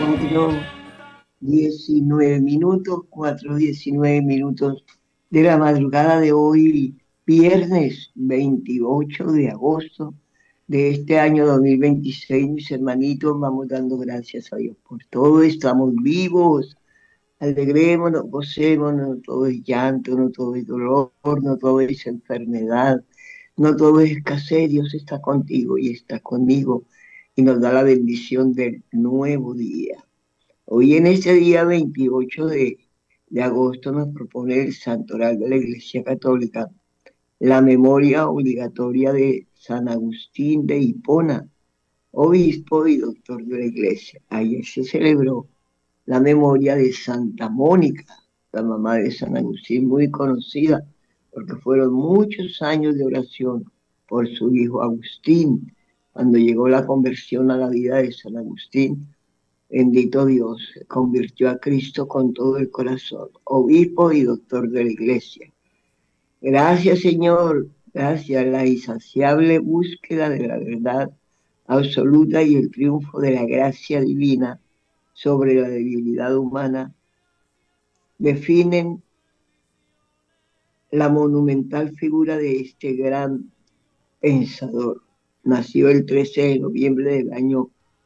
4:19 de la madrugada de hoy, viernes 28 de agosto de este año 2026. Mis hermanitos, vamos dando gracias a Dios por todo. Estamos vivos, alegrémonos, gocémonos, no todo es llanto, no todo es dolor, no todo es enfermedad, no todo es escasez. Dios está contigo y está conmigo y nos da la bendición del nuevo día. Hoy en este día 28 de agosto nos propone el Santoral de la Iglesia Católica la memoria obligatoria de San Agustín de Hipona, obispo y doctor de la Iglesia. Ayer se celebró la memoria de Santa Mónica, la mamá de San Agustín, muy conocida porque fueron muchos años de oración por su hijo Agustín. Cuando llegó la conversión a la vida de San Agustín, bendito Dios, convirtió a Cristo con todo el corazón, obispo y doctor de la Iglesia. Gracias, Señor, gracias. La insaciable búsqueda de la verdad absoluta y el triunfo de la gracia divina sobre la debilidad humana definen la monumental figura de este gran pensador. Nació el 13 de noviembre del año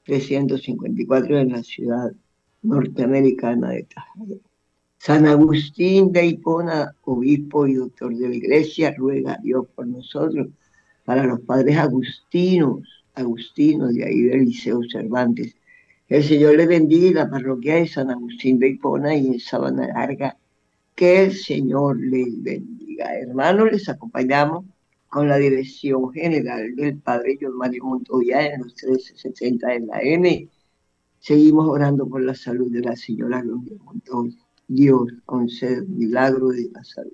354 en la ciudad norteamericana de Tajada. San Agustín de Hipona, obispo y doctor de la Iglesia, ruega a Dios por nosotros. Para los padres agustinos de ahí del Liceo Cervantes, el Señor les bendiga, la parroquia de San Agustín de Hipona y en Sabana Larga, que el Señor les bendiga. Hermanos, les acompañamos con la dirección general del Padre John Mario Montoya en los 1360 de la M. Seguimos orando por la salud de la señora Gloria Montoya. Dios concede el milagro de la salud.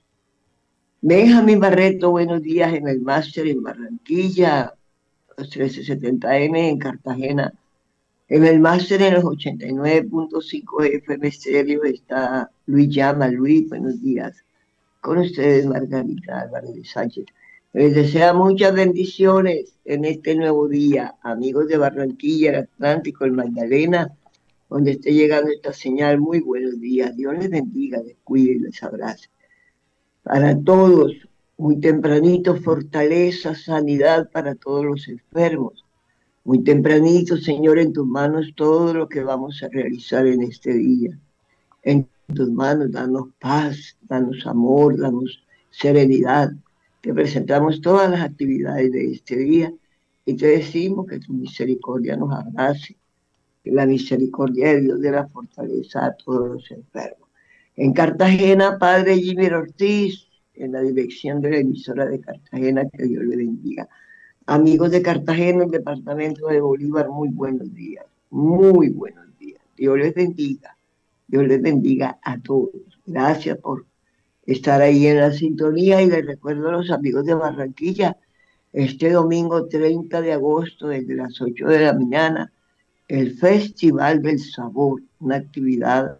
Benjamín Barreto, buenos días en el máster en Barranquilla, los 1370M en Cartagena. En el máster en los 89.5 FM estéreo está Luis Llama. Luis, buenos días. Con ustedes, Margarita Álvarez de Sánchez. Les desea muchas bendiciones en este nuevo día, amigos de Barranquilla, el Atlántico, el Magdalena, donde esté llegando esta señal. Muy buenos días. Dios les bendiga, les cuide y les abrace. Para todos, muy tempranito, fortaleza, sanidad para todos los enfermos. Muy tempranito, Señor, en tus manos todo lo que vamos a realizar en este día. En tus manos, danos paz, danos amor, danos serenidad. Te presentamos todas las actividades de este día y te decimos que tu misericordia nos abrace, que la misericordia de Dios dé la fortaleza a todos los enfermos. En Cartagena, Padre Jimmy Ortiz, en la dirección de la emisora de Cartagena, que Dios le bendiga. Amigos de Cartagena, el departamento de Bolívar, muy buenos días, muy buenos días. Dios les bendiga, Dios les bendiga a todos. Gracias por estar ahí en la sintonía y les recuerdo a los amigos de Barranquilla, este domingo 30 de agosto, desde las 8 de la mañana, el Festival del Sabor, una actividad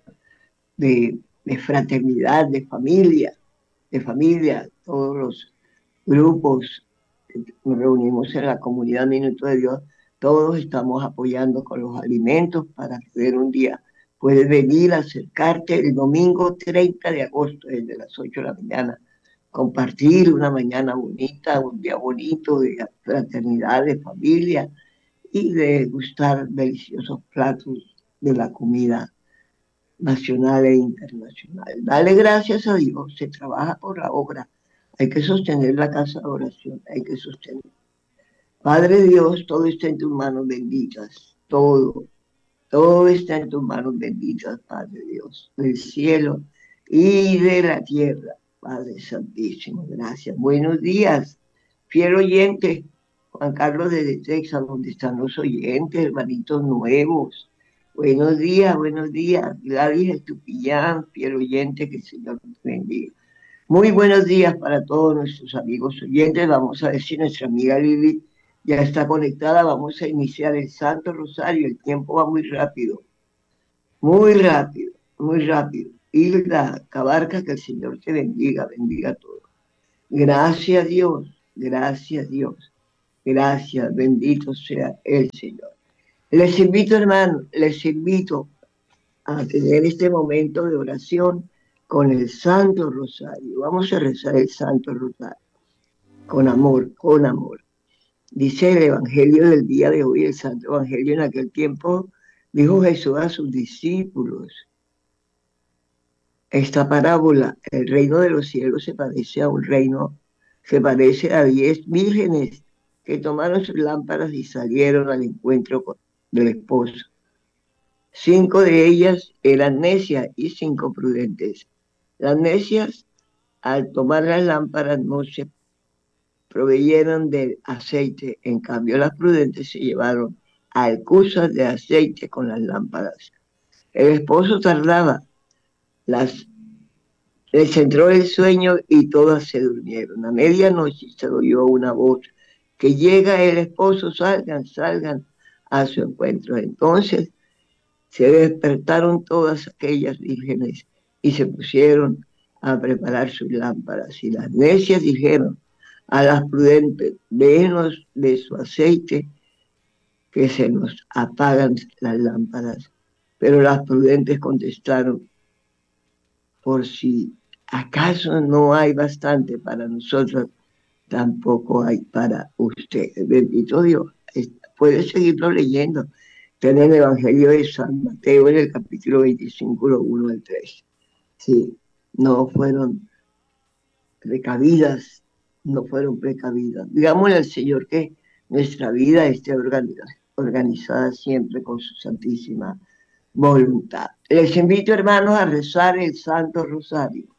de fraternidad, de familia, todos los grupos nos reunimos en la comunidad Minuto de Dios, todos estamos apoyando con los alimentos para tener un día. Puedes venir a acercarte el domingo 30 de agosto, desde las 8 de la mañana, compartir una mañana bonita, un día bonito de fraternidad, de familia y de gustar deliciosos platos de la comida nacional e internacional. Dale gracias a Dios, se trabaja por la obra. Hay que sostener la casa de oración, hay que sostener. Padre Dios, todo está en tus manos benditas, todo está en tus manos benditas, Padre Dios, del cielo y de la tierra. Padre Santísimo, gracias. Buenos días, fiel oyente, Juan Carlos desde Texas, donde están los oyentes, hermanitos nuevos. Buenos días, Gladys Estupillán, fiel oyente, que el Señor te bendiga. Muy buenos días para todos nuestros amigos oyentes. Vamos a ver si nuestra amiga Lili ya está conectada. Vamos a iniciar el Santo Rosario. El tiempo va muy rápido, muy rápido, muy rápido. Hilda Cabarca, que el Señor te bendiga, bendiga a todos. Gracias Dios, gracias Dios, gracias, bendito sea el Señor. Les invito, hermanos, les invito a tener este momento de oración con el Santo Rosario. Vamos a rezar el Santo Rosario con amor, con amor. Dice el Evangelio del día de hoy, el Santo Evangelio en aquel tiempo, dijo Jesús a sus discípulos, esta parábola, el reino de los cielos se parece a un reino, se parece a 10 vírgenes que tomaron sus lámparas y salieron al encuentro del esposo. 5 de ellas eran necias y 5 prudentes. Las necias, al tomar las lámparas, no se proveyeron del aceite, en cambio las prudentes se llevaron alcusas de aceite con las lámparas. El esposo tardaba, las les entró el sueño y todas se durmieron. A medianoche se oyó una voz que llega el esposo, salgan, salgan a su encuentro. Entonces se despertaron todas aquellas vírgenes y se pusieron a preparar sus lámparas. Y las necias dijeron a las prudentes, denos de su aceite que se nos apagan las lámparas. Pero las prudentes contestaron, por si acaso no hay bastante para nosotros, tampoco hay para ustedes. Bendito Dios. Puedes seguirlo leyendo. Está en el Evangelio de San Mateo, en el capítulo 25, lo 1 al 3. Sí, no fueron precavidas, no fueron precavidas. Digámosle al Señor que nuestra vida esté organizada siempre con su santísima voluntad. Les invito, hermanos, a rezar el Santo Rosario.